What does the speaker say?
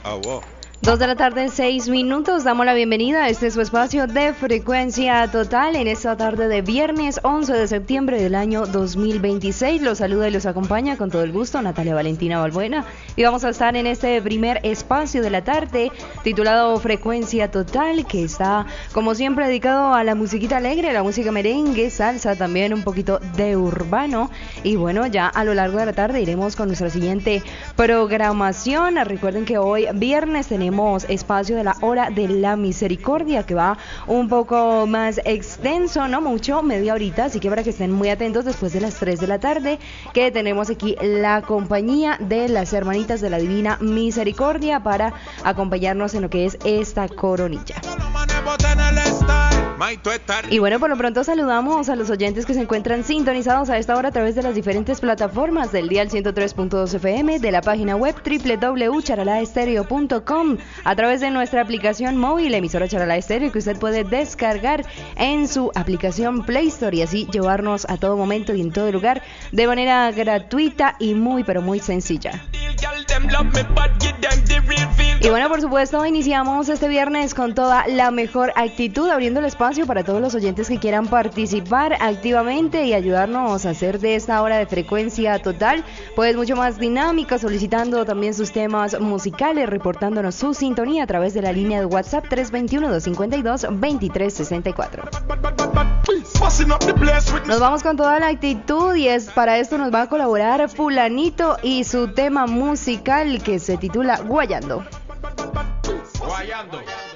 2 de la tarde, 6 minutos. Damos la bienvenida a este su espacio de Frecuencia Total en esta tarde de viernes 11 de septiembre del año 2026. Los saluda y los acompaña con todo el gusto Natalia Valentina Balbuena. Y vamos a estar en este primer espacio de la tarde titulado Frecuencia Total, que está como siempre dedicado a la musiquita alegre, la música merengue, salsa, también un poquito de urbano. Y bueno, ya a lo largo de la tarde iremos con nuestra siguiente programación. Recuerden que hoy viernes tenemos espacio de la hora de la misericordia, que va un poco más extenso, no mucho, media horita, así que para que estén muy atentos después de las 3 de la tarde, que tenemos aquí la compañía de las hermanitas de la Divina Misericordia para acompañarnos en lo que es esta coronilla. Y bueno, por lo pronto saludamos a los oyentes que se encuentran sintonizados a esta hora a través de las diferentes plataformas del dial 103.2 FM, de la página web www.charalaestereo.com, a través de nuestra aplicación móvil, emisora Charalá Estéreo, que usted puede descargar en su aplicación Play Store y así llevarnos a todo momento y en todo lugar de manera gratuita y muy pero muy sencilla. Y bueno, por supuesto, iniciamos este viernes con toda la mejor actitud, abriendo el espacio para todos los oyentes que quieran participar activamente y ayudarnos a hacer de esta hora de Frecuencia Total pues mucho más dinámica, solicitando también sus temas musicales, reportándonos su sintonía a través de la línea de WhatsApp 321-252-2364. Nos vamos con toda la actitud y para esto nos va a colaborar Fulanito y su tema musical que se titula Guayando. Guayando.